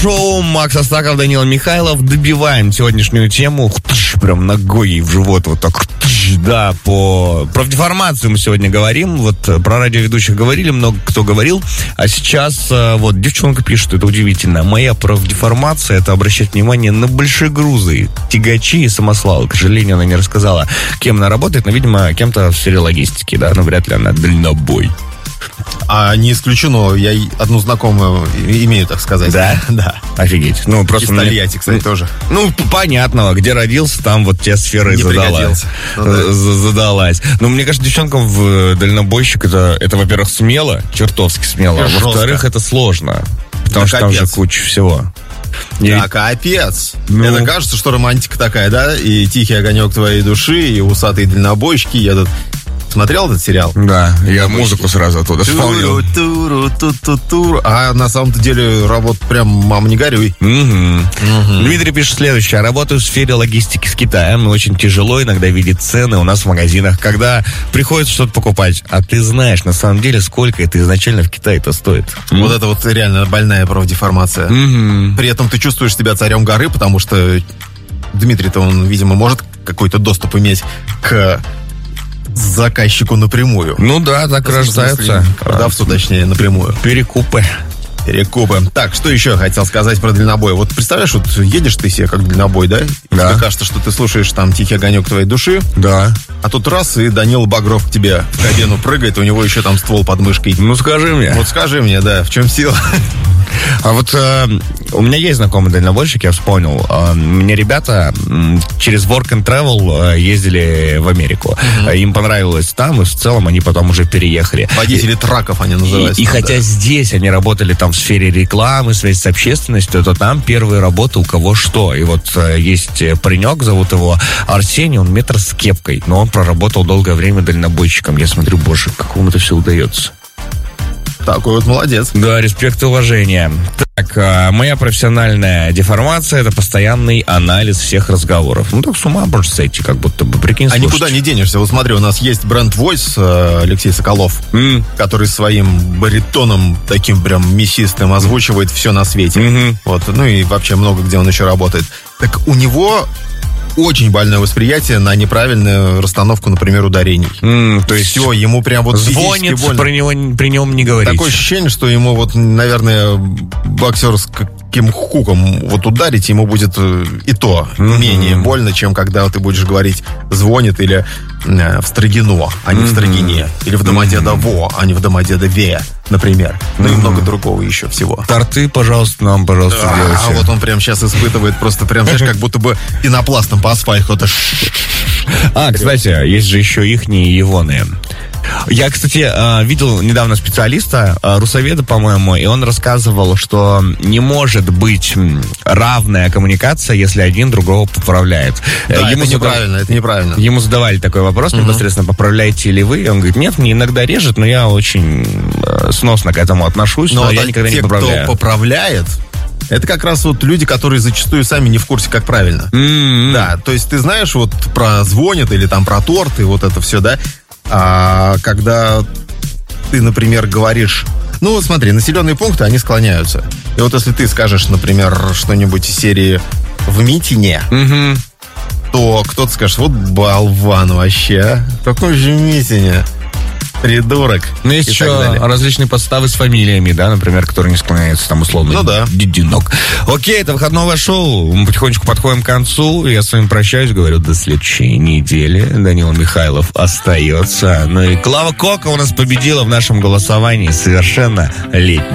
шоу. Макс Астахов, Данила Михайлов. Добиваем сегодняшнюю тему. Прям ногой ей в живот вот так. Да, про деформацию мы сегодня говорим. Вот про радиоведущих говорили, много кто говорил. А сейчас вот девчонка пишет, это удивительно. Моя профдеформация — это обращать внимание на большегрузы, тягачи и самосвалы. К сожалению, она не рассказала, кем она работает, но, видимо, кем-то в сфере логистики, да, но вряд ли она дальнобой. А не исключено, я одну знакомую имею, так сказать. Да? Да. Офигеть. Ну, просто из Тольятти, кстати, тоже. Ну, понятно, где родился, там вот те сферы не задалась. Задалась. Но мне кажется, девчонкам в дальнобойщик это, во-первых, смело, чертовски смело. А во-вторых, это сложно. Потому что там же куча всего. Да, капец. Это кажется, что романтика такая, да? И тихий огонек твоей души, и усатые дальнобойщики едут. Смотрел этот сериал? Да, я музыку сразу оттуда вспомнил. А на самом-то деле работа прям мама не горюй. Дмитрий пишет следующее. Работаю в сфере логистики с Китаем. Очень тяжело иногда видеть цены у нас в магазинах, когда приходится что-то покупать. А ты знаешь, на самом деле, сколько это изначально в Китае-то стоит. Вот это вот реально больная профдеформация. При этом ты чувствуешь себя царем горы, потому что Дмитрий-то, он, видимо, может какой-то доступ иметь к заказчику напрямую. Ну да, так рождаются. Продавцу, точнее, напрямую. Перекупы. Так, что еще я хотел сказать про дальнобой? Вот представляешь, вот едешь ты себе как дальнобой, да? Да. Тебе кажется, что ты слушаешь там тихий огонек твоей души. Да. А тут раз, и Данила Багров к тебе в кабину прыгает, у него еще там ствол под мышкой. Ну скажи мне. Вот скажи мне, да, в чем сила? А вот у меня есть знакомый дальнобойщик, я вспомнил. Мне ребята через Work and Travel ездили в Америку. Им понравилось там, и в целом они потом уже переехали. Водители траков они называются. И хотя здесь они работали там в сфере рекламы, связи с общественностью, то там первые работы у кого что. И вот есть паренек, зовут его Арсений, он метр с кепкой, но он проработал долгое время дальнобойщиком. Я смотрю, боже, как ему это все удается. Такой вот молодец. Да, респект и уважение. Так, моя профессиональная деформация — это постоянный анализ всех разговоров. Ну так с ума можешь сойти, как будто бы, прикинь, слушать. Никуда не денешься. Вот смотри, у нас есть бренд Voice, Алексей Соколов, который своим баритоном таким прям мясистым озвучивает все на свете. Вот, ну и вообще много где он еще работает. Так у него очень больное восприятие на неправильную расстановку, например, ударений. То есть все, ему прям вот звонит, при нем не говорить. Такое ощущение, что ему вот, наверное, боксерским хуком вот ударить ему будет и то менее больно, чем когда ты будешь говорить «звонит» или в Строгино, а не в Строгине. Или в Домодедово, а не в Домодедове, например. Ну и много другого еще всего. Торты, пожалуйста, нам, пожалуйста, делайте. А вот он прям сейчас испытывает просто прям, знаешь, как будто бы пенопластом по асфальту. Кстати, есть же еще ихние егоны. Я, кстати, видел недавно специалиста, русоведа, по-моему, и он рассказывал, что не может быть равная коммуникация, если один другого поправляет. Да, это неправильно. Ему задавали такой вопрос, непосредственно, поправляете ли вы? И он говорит, нет, мне иногда режет, но я очень сносно к этому отношусь, но я никогда не поправляю. Те, кто поправляет, это как раз вот люди, которые зачастую сами не в курсе, как правильно. Да, то есть ты знаешь вот про звонит или там про торт и вот это все, да? А когда ты, например, говоришь, ну вот смотри, населенные пункты, они склоняются. И вот если ты скажешь, например, что-нибудь из серии «в Митине», то кто-то скажет, вот болван вообще, какой же Митине? Придурок. Ну, есть еще различные подставы с фамилиями, да, например, которые не склоняются, там, условно, Дединок. Окей, это выходное шоу. Мы потихонечку подходим к концу. Я с вами прощаюсь, говорю, до следующей недели. Данила Михайлов остается. Ну и Клава Кока у нас победила в нашем голосовании совершенно летний.